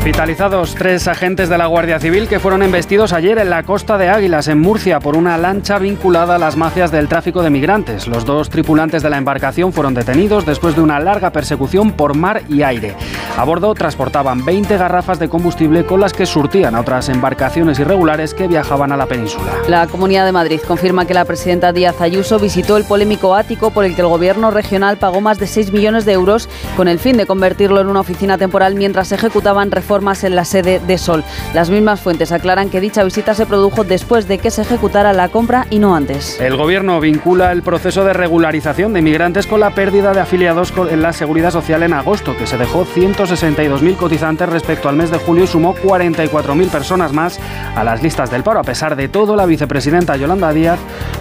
Hospitalizados 3 agentes de la Guardia Civil que fueron embestidos ayer en la Costa de Águilas, en Murcia, por una lancha vinculada a las mafias del tráfico de migrantes. Los 2 tripulantes de la embarcación fueron detenidos después de una larga persecución por mar y aire. A bordo transportaban 20 garrafas de combustible con las que surtían a otras embarcaciones irregulares que viajaban a la península. La Comunidad de Madrid confirma que la presidenta Díaz Ayuso visitó el polémico ático por el que el gobierno regional pagó más de 6 millones de euros con el fin de convertirlo en una oficina temporal mientras se ejecutaban reformas en la sede de Sol. Las mismas fuentes aclaran que dicha visita se produjo después de que se ejecutara la compra y no antes. El gobierno vincula el proceso de regularización de inmigrantes con la pérdida de afiliados en la Seguridad Social en agosto, que se dejó 162.000 cotizantes respecto al mes de julio y sumó 44.000 personas más a las listas del paro. A pesar de todo, la vicepresidenta Yolanda Díaz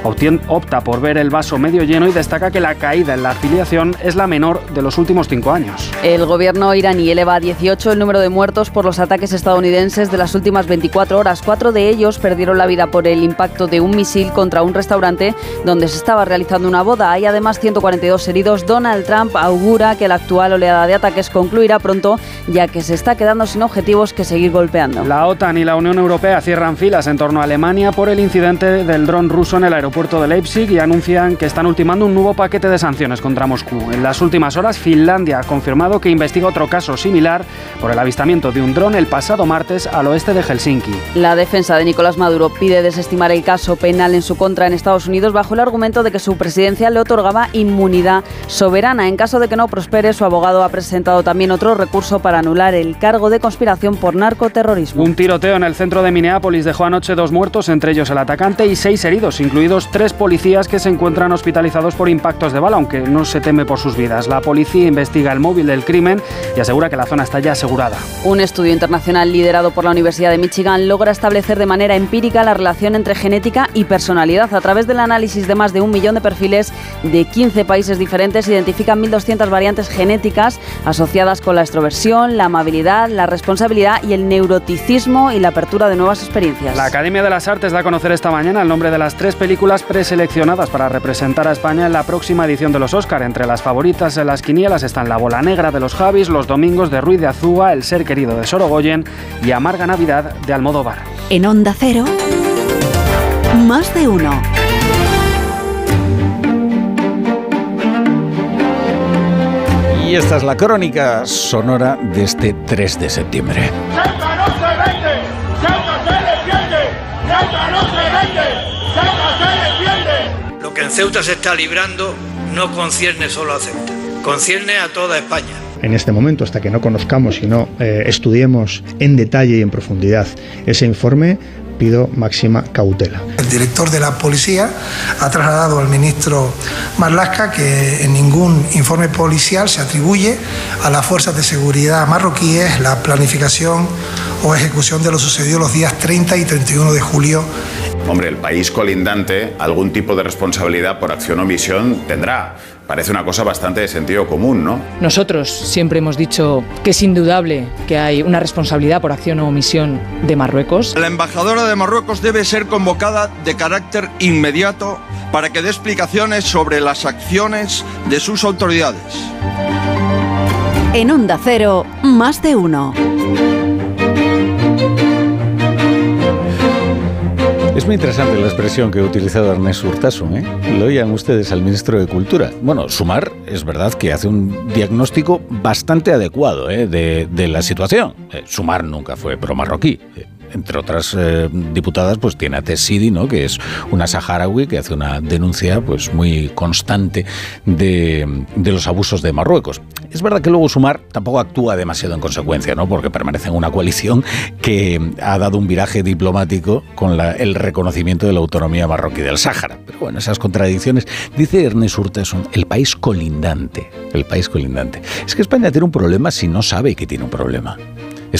opta por ver el vaso medio lleno y destaca que la caída en la afiliación es la menor de los últimos 5 años. El gobierno iraní eleva a 18 el número de muertos por los ataques estadounidenses de las últimas 24 horas. 4 de ellos perdieron la vida por el impacto de un misil contra un restaurante donde se estaba realizando una boda. Hay además 142 heridos. Donald Trump augura que la actual oleada de ataques concluirá pronto, ya que se está quedando sin objetivos que seguir golpeando. La OTAN y la Unión Europea cierran filas en torno a Alemania por el incidente del dron ruso en el aeropuerto de Leipzig y anuncian que están ultimando un nuevo paquete de sanciones contra Moscú. En las últimas horas, Finlandia ha confirmado que investiga otro caso similar por el avistamiento de un dron el pasado martes al oeste de Helsinki. La defensa de Nicolás Maduro pide desestimar el caso penal en su contra en Estados Unidos bajo el argumento de que su presidencia le otorgaba inmunidad soberana. En caso de que no prospere, su abogado ha presentado también otro recurso para anular el cargo de conspiración por narcoterrorismo. Un tiroteo en el centro de Minneapolis dejó anoche 2 muertos, entre ellos el atacante, y 6 heridos, incluidos 3 policías que se encuentran hospitalizados por impactos de bala, aunque no se teme por sus vidas. La policía investiga el móvil del crimen y asegura que la zona está ya asegurada. Un estudio internacional liderado por la Universidad de Michigan logra establecer de manera empírica la relación entre genética y personalidad. A través del análisis de más de 1 millón de perfiles de 15 países diferentes, identifican 1.200 variantes genéticas asociadas con la extroversión, la amabilidad, la responsabilidad y el neuroticismo y la apertura de nuevas experiencias. La Academia de las Artes da a conocer esta mañana el nombre de las 3 películas preseleccionadas para representar a España en la próxima edición de los Óscar. Entre las favoritas en las quinielas están La bola negra de los Javis, Los domingos de Ruiz de Azúa, El ser querido de Sorogoyen y Amarga Navidad de Almodóvar. En Onda Cero, Más de Uno. Y esta es la crónica sonora de este 3 de septiembre. ¡Ceuta no se vende! ¡Ceuta se defiende! ¡Ceuta no se vende! ¡Ceuta se defiende! Lo que en Ceuta se está librando no concierne solo a Ceuta, concierne a toda España. En este momento, hasta que no conozcamos y no estudiemos en detalle y en profundidad ese informe, pido máxima cautela. El director de la policía ha trasladado al ministro Marlaska que en ningún informe policial se atribuye a las fuerzas de seguridad marroquíes la planificación o ejecución de lo sucedido los días 30 y 31 de julio. Hombre, el país colindante algún tipo de responsabilidad por acción o omisión tendrá. Parece una cosa bastante de sentido común, ¿no? Nosotros siempre hemos dicho que es indudable que hay una responsabilidad por acción o omisión de Marruecos. La embajadora de Marruecos debe ser convocada de carácter inmediato para que dé explicaciones sobre las acciones de sus autoridades. En Onda Cero, Más de Uno. Es muy interesante la expresión que ha utilizado Ernest Urtasun, ¿eh? Lo oían ustedes al ministro de Cultura. Bueno, Sumar es verdad que hace un diagnóstico bastante adecuado de la situación. Sumar nunca fue pro-marroquí. Entre otras diputadas, pues tiene a Tess Sidi, ¿no?, que es una saharaui que hace una denuncia pues muy constante de los abusos de Marruecos. Es verdad que luego Sumar tampoco actúa demasiado en consecuencia, ¿no?, porque permanece en una coalición que ha dado un viraje diplomático con el reconocimiento de la autonomía marroquí del Sáhara. Pero bueno, esas contradicciones. Dice Ernest Urtasun, el país colindante. El país colindante. Es que España tiene un problema si no sabe que tiene un problema.